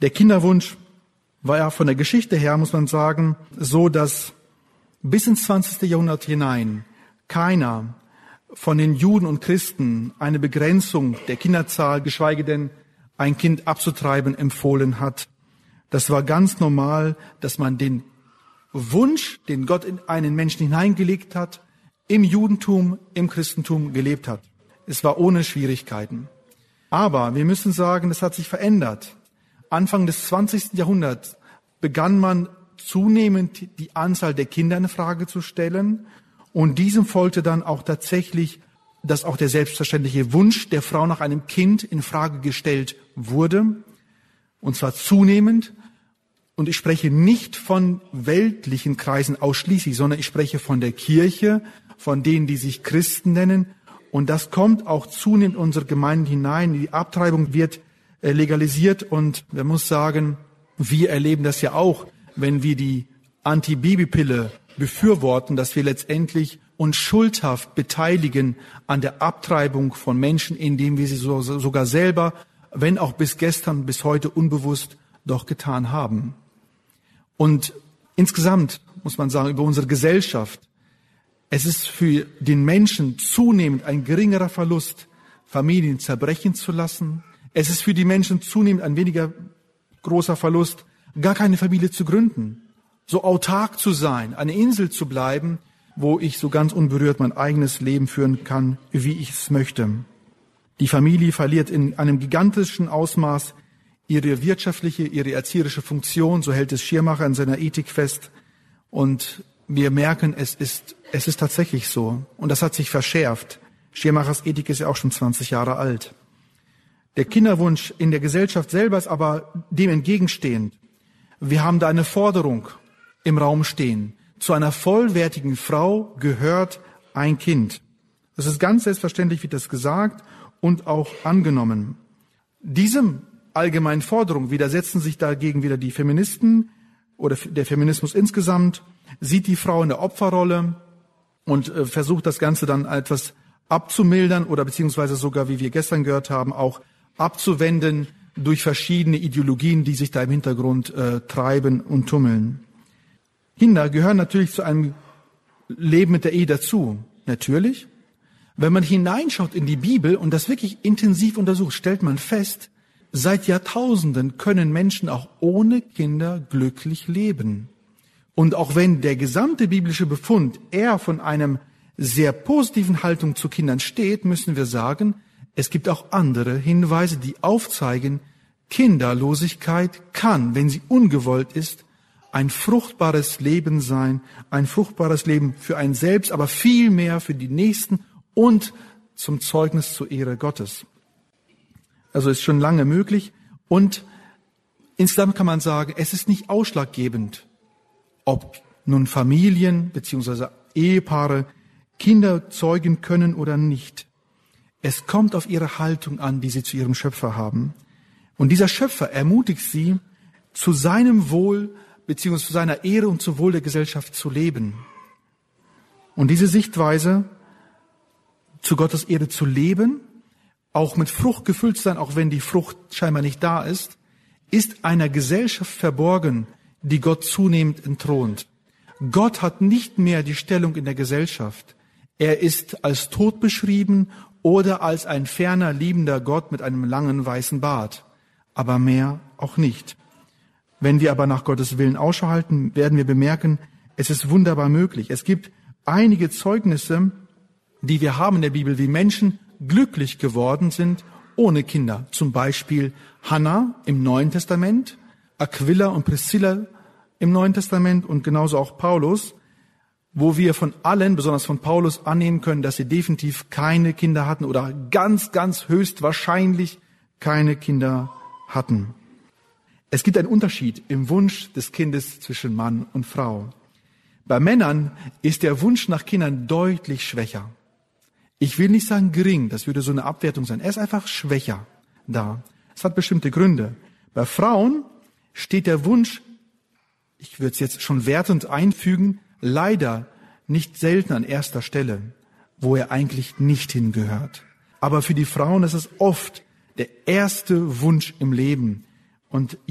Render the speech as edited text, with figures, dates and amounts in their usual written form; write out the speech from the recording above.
Der Kinderwunsch war ja von der Geschichte her, muss man sagen, so, dass bis ins 20. Jahrhundert hinein keiner von den Juden und Christen eine Begrenzung der Kinderzahl, geschweige denn ein Kind abzutreiben, empfohlen hat. Das war ganz normal, dass man den Wunsch, den Gott in einen Menschen hineingelegt hat, im Judentum, im Christentum gelebt hat. Es war ohne Schwierigkeiten. Aber wir müssen sagen, es hat sich verändert. Anfang des 20. Jahrhunderts begann man zunehmend die Anzahl der Kinder in Frage zu stellen. Und diesem folgte dann auch tatsächlich, dass auch der selbstverständliche Wunsch der Frau nach einem Kind in Frage gestellt wurde. Und zwar zunehmend. Und ich spreche nicht von weltlichen Kreisen ausschließlich, sondern ich spreche von der Kirche, von denen, die sich Christen nennen. Und das kommt auch zunehmend in unsere Gemeinden hinein. Die Abtreibung wird legalisiert und man muss sagen, wir erleben das ja auch, wenn wir die Antibabypille befürworten, dass wir letztendlich uns schuldhaft beteiligen an der Abtreibung von Menschen, indem wir sie sogar selber, wenn auch bis gestern, bis heute unbewusst, doch getan haben. Und insgesamt muss man sagen, über unsere Gesellschaft, es ist für den Menschen zunehmend ein geringerer Verlust, Familien zerbrechen zu lassen. Es ist für die Menschen zunehmend ein weniger großer Verlust, gar keine Familie zu gründen, so autark zu sein, eine Insel zu bleiben, wo ich so ganz unberührt mein eigenes Leben führen kann, wie ich es möchte. Die Familie verliert in einem gigantischen Ausmaß ihre wirtschaftliche, ihre erzieherische Funktion, so hält es Schirmacher in seiner Ethik fest. Und wir merken, es ist tatsächlich so. Und das hat sich verschärft. Schirmachers Ethik ist ja auch schon 20 Jahre alt. Der Kinderwunsch in der Gesellschaft selber ist aber dem entgegenstehend. Wir haben da eine Forderung im Raum stehen. Zu einer vollwertigen Frau gehört ein Kind. Das ist ganz selbstverständlich, wird das gesagt und auch angenommen. Diesem allgemeinen Forderung widersetzen sich dagegen wieder die Feministen oder der Feminismus insgesamt, sieht die Frau in der Opferrolle und versucht das Ganze dann etwas abzumildern oder beziehungsweise sogar, wie wir gestern gehört haben, auch abzuwenden durch verschiedene Ideologien, die sich da im Hintergrund treiben und tummeln. Kinder gehören natürlich zu einem Leben mit der Ehe dazu. Natürlich. Wenn man hineinschaut in die Bibel und das wirklich intensiv untersucht, stellt man fest, seit Jahrtausenden können Menschen auch ohne Kinder glücklich leben. Und auch wenn der gesamte biblische Befund eher von einem sehr positiven Haltung zu Kindern steht, müssen wir sagen, es gibt auch andere Hinweise, die aufzeigen, Kinderlosigkeit kann, wenn sie ungewollt ist, ein fruchtbares Leben sein, ein fruchtbares Leben für einen selbst, aber viel mehr für die Nächsten und zum Zeugnis zur Ehre Gottes. Also ist schon lange möglich und insgesamt kann man sagen, es ist nicht ausschlaggebend, ob nun Familien bzw. Ehepaare Kinder zeugen können oder nicht. Es kommt auf ihre Haltung an, die sie zu ihrem Schöpfer haben. Und dieser Schöpfer ermutigt sie, zu seinem Wohl bzw. zu seiner Ehre und zum Wohl der Gesellschaft zu leben. Und diese Sichtweise, zu Gottes Ehre zu leben, auch mit Frucht gefüllt zu sein, auch wenn die Frucht scheinbar nicht da ist einer Gesellschaft verborgen, die Gott zunehmend entthront. Gott hat nicht mehr die Stellung in der Gesellschaft. Er ist als tot beschrieben oder als ein ferner, liebender Gott mit einem langen weißen Bart. Aber mehr auch nicht. Wenn wir aber nach Gottes Willen Ausschau halten, werden wir bemerken, es ist wunderbar möglich. Es gibt einige Zeugnisse, die wir haben in der Bibel, wie Menschen glücklich geworden sind ohne Kinder. Zum Beispiel Hannah im Neuen Testament, Aquila und Priscilla im Neuen Testament und genauso auch Paulus, wo wir von allen, besonders von Paulus, annehmen können, dass sie definitiv keine Kinder hatten oder ganz, ganz höchstwahrscheinlich keine Kinder hatten. Es gibt einen Unterschied im Wunsch des Kindes zwischen Mann und Frau. Bei Männern ist der Wunsch nach Kindern deutlich schwächer. Ich will nicht sagen gering, das würde so eine Abwertung sein. Er ist einfach schwächer da. Es hat bestimmte Gründe. Bei Frauen steht der Wunsch, ich würde es jetzt schon wertend einfügen, leider nicht selten an erster Stelle, wo er eigentlich nicht hingehört. Aber für die Frauen ist es oft der erste Wunsch im Leben. Und